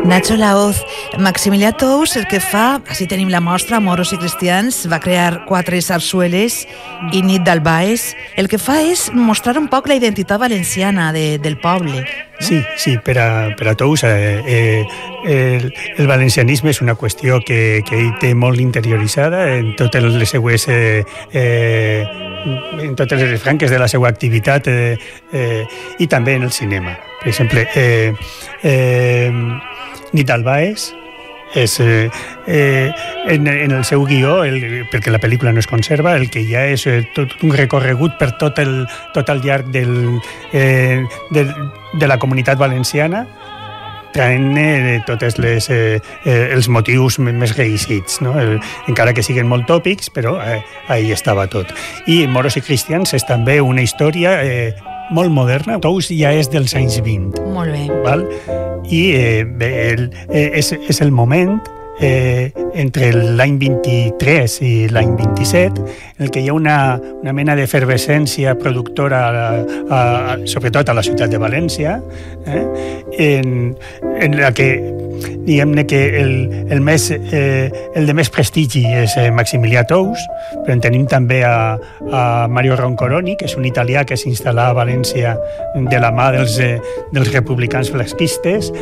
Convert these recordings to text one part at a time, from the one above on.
Nacho Laoz, Maximilià Tous, el que fa, així tenim la mostra, Moros i Cristians, va crear 4 sarsueles i Nit d'Albaes. El que fa és mostrar un poc la identitat valenciana del poble. Sí, per a Tous el valencianisme és una qüestió que ell té molt interioritzada en totes les seues en totes les franques de la seva activitat i també en el cinema. Per exemple, Nit d'Albaes és en el seu guió, perquè la pel·lícula no es conserva, el que hi ha és tot un recorregut per tot el llarg de la comunitat valenciana, traient tots els motius més reeixits, no? Encara que siguin molt tòpics, però ahí estava tot. I Moros i Cristians és també una història molt moderna. Tous ja és dels anys 20. Molt bé. Val? I és el moment entre l'any 23 i l'any 27 en què hi ha una mena d'efervescència productora sobretot a la ciutat de València, en la que diguem-ne que el de més prestigi és Maximilià Tous, però en tenim també a Mario Roncoroni, que és un italià que s'instal·là a València de la mà dels republicans flasquistes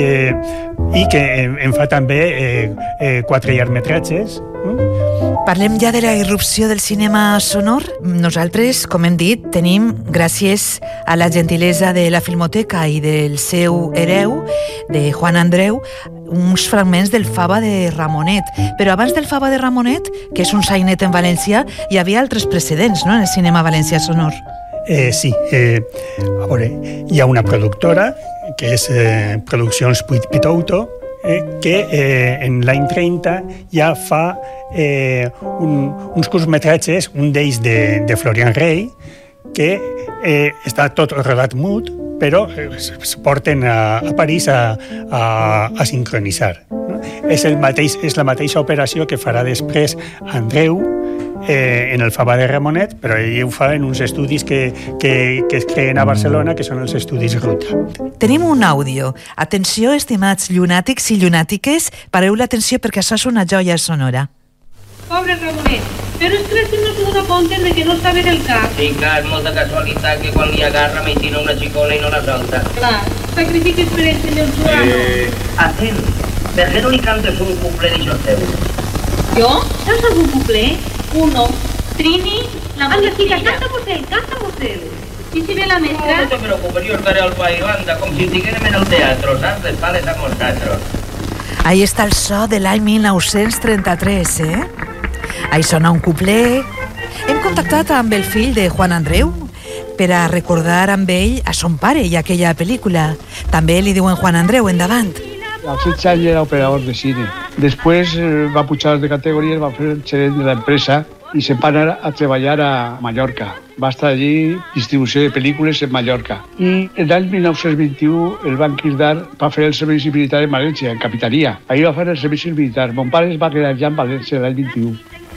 i que en fa també 4 llargmetratges. Parlem ja de la irrupció del cinema sonor. Nosaltres, com hem dit, tenim, gràcies a la gentilesa de la Filmoteca i del seu hereu, de Juan Andreu, uns fragments del Fava de Ramonet. Però abans del Fava de Ramonet, que és un sainet en valencià, hi havia altres precedents, no?, en el cinema valencià sonor. Sí. A veure, hi ha una productora, que és Produccions Puig Pitouto, que en l'any 30 ja fa uns curtmetratges, un d'ells de Florian Rey, que està tot rodat mut, però es porten a París a sincronitzar. És la mateixa operació que farà després Andreu en el Fava de Ramonet, però ell ho fa en uns estudis que es creen a Barcelona, que són els estudis Ruta. Tenim un àudio. Atenció, estimats llunàtics i llunàtiques, pareu l'atenció perquè això és una joia sonora. Pobre Ramonet, però és que no s'ho dona compte de que no està bé del cap. Sí, clar, és molta casualitat que quan li agarra me tira una xicona i no la solta. Clar, sacrifiques per el senyor Joano. Atent, per què no li cantes un cuplé d'això teu? Jo? Saps algun cuplé? Uno, Trini, la banda chica, cantamos él. ¿Y si ve la maestra? No te preocupes, yo estaré al bailando, com si estiguérem en el teatro, saps? Les pales amb els tatros. Ahí està el so de l'any 1933, Ahí sona un cuplé. Hem contactat amb el fill de Juan Andreu per a recordar amb ell a son pare i aquella pel·lícula. També li diuen Juan Andreu, endavant. Als 16 anys era operador de cine. Després va pujar de categories, va fer el gerent de l'empresa i se'n va anar a treballar a Mallorca. Va estar allí distribució de pel·lícules en Mallorca. I l'any 1921 el van cridar per fer el servici militar en València, en Capitania. Ahí va fer el servici militar. Mon pare es va quedar ja en València l'any 21.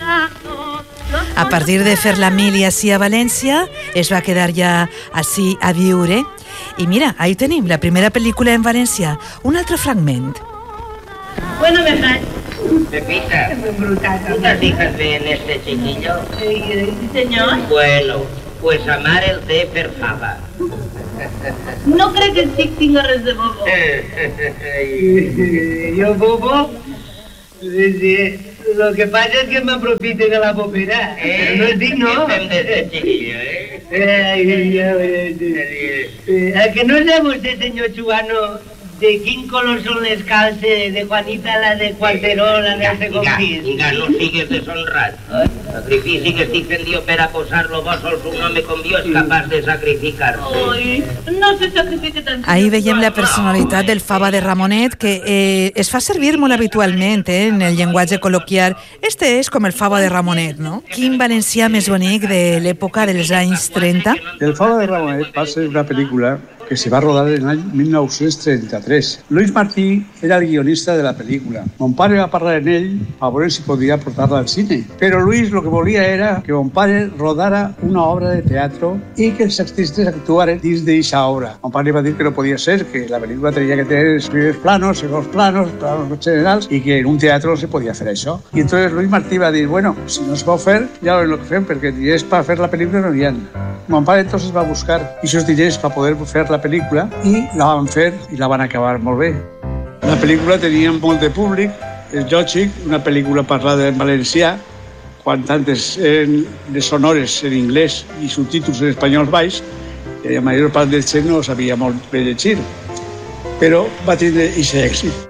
A partir de fer la mili així a València, es va quedar ja així a viure. I mira, ahí tenim la primera pel·lícula en València. Un altre fragment. Bueno, ¿verdad? Pepita, ¿tú te fijas bien en este chiquillo? Sí, señor. Bueno, pues amar el té per Fava. No crec que el xic tinga res de bobo. ¿Yo bobo? Sí. Lo que pasa es que m'aprofite de la popera. No es digno. ¿Qué fem d'este chiquillo, ¿A que no sabe usted, señor Chuano, de quin color són les calces de Juanita, la de Cuarteró, la de segon pis? Vinga, no sigues deshonrat. Sacrifici que estic fent jo per a posar-lo vos sols un home com jo és capaç de sacrificar-se. Ai, no se sacrifique tant. Ahí veiem la personalitat del Fava de Ramonet, que es fa servir molt habitualment en el llenguatge col·loquial. Este és com el Fava de Ramonet, no? Quin valencià més bonic de l'època dels anys 30. El Fava de Ramonet va ser una pel·lícula que se va rodar en l'any 1933. Luis Martí era el guionista de la pel·lícula. Mon pare va parlar en ell a veure si podia portar-la al cine. Però Luis lo que volia era que mon pare rodara una obra de teatro i que els artistes actuaren dins d'aquesta obra. Mon pare va dir que no podia ser, que la pel·lícula tenia que tenir els primers planos, segons planos generals, i que en un teatre no se podia fer això. I entonces Luis Martí va dir, bueno, si no es pot fer, ja lo que fem, perquè diners per fer la pel·lícula no hi ha. Mon pare entonces va buscar aquests diners per poder fer la pel·lícula i la van fer i la van acabar molt bé. La pel·lícula tenia molt de públic, és lògic, una pel·lícula parlada en valencià, quan tantes eren les sonores en anglès i subtítols en espanyol baix, i la major part del gent no sabia molt bé llegir, però va tindre aquest èxit.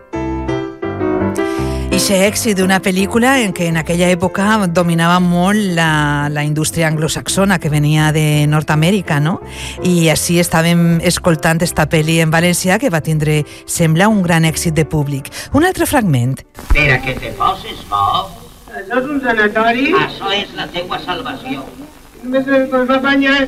Ixe èxit d'una pel·lícula en què en aquella època dominava molt la indústria anglosaxona que venia de Nord-Amèrica, no? I així estàvem escoltant esta pel·li en valencià que va tindre, sembla, un gran èxit de públic. Un altre fragment. Espera que te poses bo. Això és un sanatori? Això és la teua salvació. Només ens va banyar.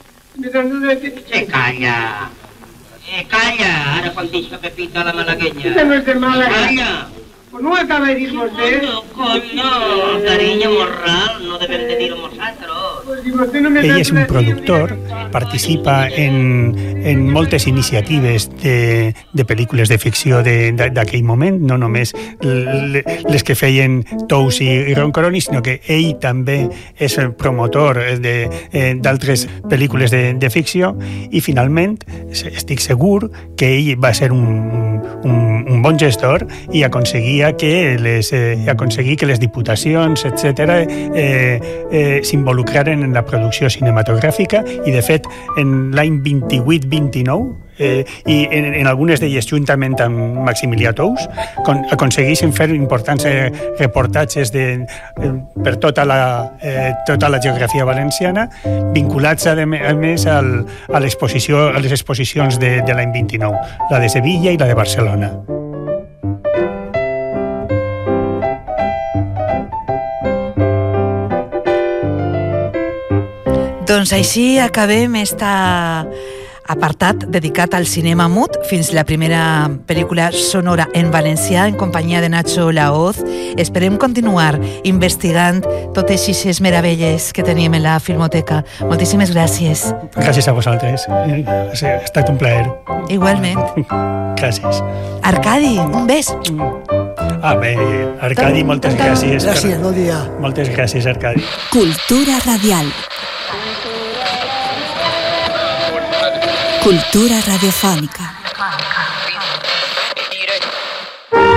Calla. Calla, ara quan deixa Pepita la malaguenya. Això no és de Màlaga. Calla. Pues no ho acaba de dir vostè. Coño, carinyo morral, no devem de dir-ho nosaltres. Pues si vostè no me Ell és un productor, participa en moltes iniciatives de pel·lícules de ficció d'aquell moment, no només les que feien Tous i Ron Coroni, sinó que ell també és el promotor d'altres pel·lícules de ficció i finalment estic segur que ell va ser un bon gestor i aconseguir que les diputacions, etc., s'involucraren en la producció cinematogràfica i, de fet, en l'any 28-29, i en algunes d'elles, juntament amb Maximilià Tous, aconsegueixen fer importants reportatges per tota la geografia valenciana, vinculats, a més, a les exposicions de l'any 29, la de Sevilla i la de Barcelona. Doncs així acabem este apartat dedicat al cinema mut, fins la primera pel·lícula sonora en valencià en companyia de Nacho Laoz. Esperem continuar investigant totes aquestes meravelles que tenim en la Filmoteca. Moltíssimes gràcies. Gràcies a vosaltres. Ha estat un plaer. Igualment. Gràcies. Arcadi, un bes. Bé, Arcadi, moltes gràcies. Gràcies, bon dia. Moltes gràcies, Arcadi. Cultura radial. Cultura radiofònica.